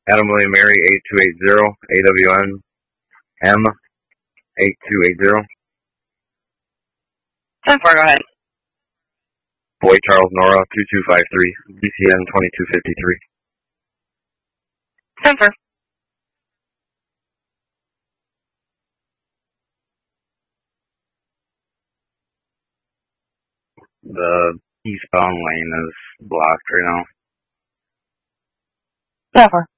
Adam William Mary 8280, AWN M 8280. 10-4, go ahead. Boy Charles Nora 2253, BCN 2253. 10-4. The eastbound lane is blocked right now. 10-4.